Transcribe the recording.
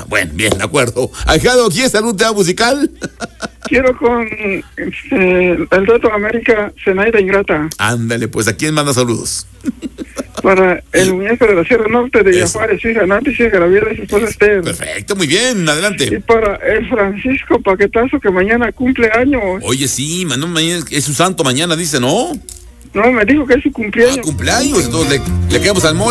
Bueno, bien, de acuerdo. Ahijado, ¿quieres algún tema musical? Quiero con el Reto América, Zenaida Ingrata. Ándale, pues, ¿a quién manda saludos? Para el muñeco de la Sierra Norte de Yajuárez, su hija Nati, su hija Gabriela y su esposa Esther. Perfecto, muy bien, Y adelante. para el Francisco Paquetazo, que mañana cumple años. Oye, sí, mañana es su santo mañana, dice, ¿no? No, me dijo que es su cumpleaños. Cumpleaños, entonces le quedamos al mole.